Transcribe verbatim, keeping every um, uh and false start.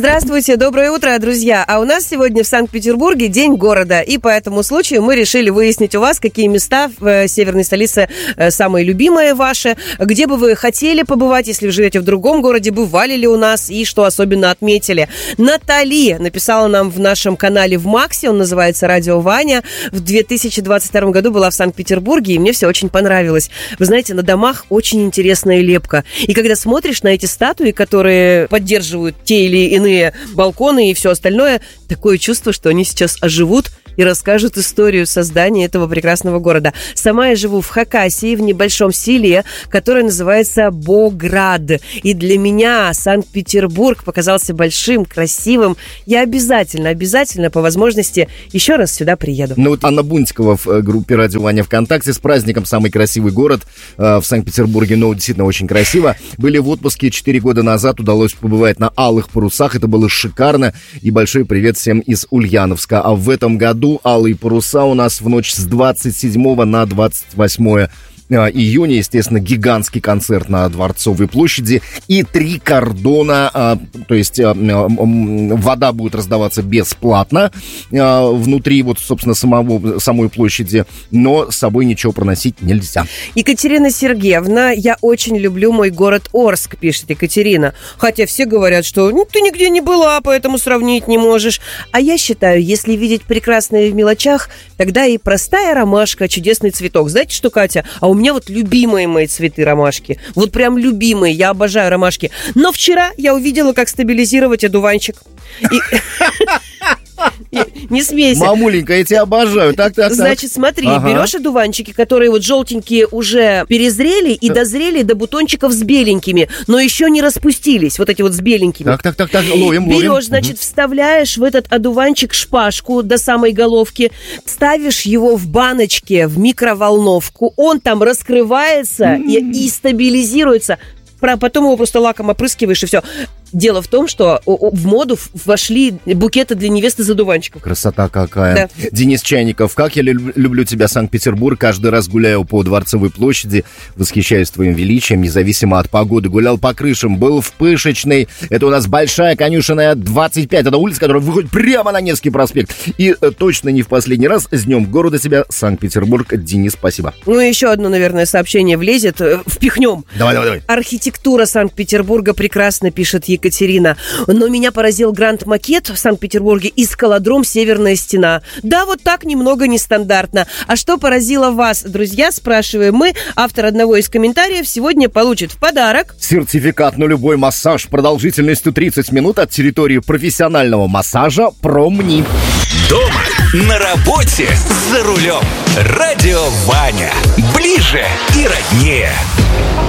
Здравствуйте, доброе утро, друзья. А у нас сегодня в Санкт-Петербурге День города. И по этому случаю мы решили выяснить у вас, какие места в северной столице самые любимые ваши, где бы вы хотели побывать, если вы живете в другом городе, бывали ли у нас и что особенно отметили. Натали написала нам в нашем канале в Максе, он называется «Радио Ваня». В две тысячи двадцать втором году была в Санкт-Петербурге, и мне все очень понравилось. Вы знаете, на домах очень интересная лепка. И когда смотришь на эти статуи, которые поддерживают те или иные балконы и все остальное, такое чувство, что они сейчас оживут и расскажут историю создания этого прекрасного города. Сама я живу в Хакасии, в небольшом селе, которое называется Боград. И для меня Санкт-Петербург показался большим, красивым. Я обязательно, обязательно по возможности еще раз сюда приеду. Ну вот Анна Бунтикова в группе «Радио Ваня» ВКонтакте с праздником «Самый красивый город» э, в Санкт-Петербурге. Ну, действительно, очень красиво. Были в отпуске четыре года назад, удалось побывать на Алых парусах. Это было шикарно. И большой привет всем из Ульяновска. А в этом году «Алые паруса» у нас в ночь с двадцать седьмого на двадцать восьмое июня, естественно, гигантский концерт на Дворцовой площади и три кордона, а, то есть а, вода будет раздаваться бесплатно а, внутри вот, собственно, самого, самой площади, но с собой ничего проносить нельзя. Екатерина Сергеевна, я очень люблю мой город Орск, пишет Екатерина, хотя все говорят, что ну, ты нигде не была, поэтому сравнить не можешь, а я считаю, если видеть прекрасное в мелочах, тогда и простая ромашка, чудесный цветок. Знаете что, Катя, а у У меня вот любимые мои цветы ромашки. Вот прям любимые. Я обожаю ромашки. Но вчера я увидела, как стабилизировать одуванчик. И... Не смейся. Мамуленька, я тебя обожаю. Так, так, так. Значит, смотри, ага. берешь одуванчики, которые вот желтенькие уже перезрели и дозрели до бутончиков с беленькими, но еще не распустились, вот эти вот с беленькими. Так, так, так, так, ловим, ловим. Берешь, значит, угу. вставляешь в этот одуванчик шпажку до самой головки, ставишь его в баночке в микроволновку, он там раскрывается mm-hmm. и, и стабилизируется. Потом его просто лаком опрыскиваешь, и все. Дело в том, что в моду вошли букеты для невесты из одуванчиков. Красота какая. Да. Денис Чайников, как я люблю тебя, Санкт-Петербург. Каждый раз гуляю по Дворцовой площади, восхищаюсь твоим величием, независимо от погоды. Гулял по крышам, был в Пышечной. Это у нас большая конюшенная двадцать пять. Это улица, которая выходит прямо на Невский проспект. И э, точно не в последний раз. С днем города тебя, Санкт-Петербург. Денис, спасибо. Ну и еще одно, наверное, сообщение влезет. Впихнем. Давай, давай, давай. Архитектура Санкт-Петербурга прекрасно, пишет Екатерина. Но меня поразил гранд-макет в Санкт-Петербурге и скалодром «Северная стена». Да, вот так немного нестандартно. А что поразило вас, друзья, спрашиваем мы. Автор одного из комментариев сегодня получит в подарок сертификат на любой массаж продолжительностью тридцать минут от территории профессионального массажа «Промни». Дома, на работе, за рулем. Радио Ваня. Ближе и роднее.